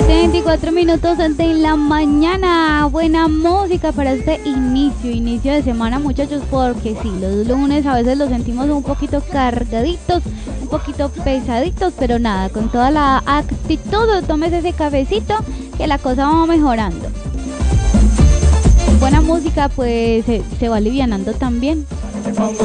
7:24 de la mañana. Buena música para este inicio de semana, muchachos, porque sí, los lunes a veces los sentimos un poquito cargaditos, un poquito pesaditos, pero nada, con toda la actitud, tómese ese cafecito que la cosa va mejorando. Buena música, pues se va alivianando también.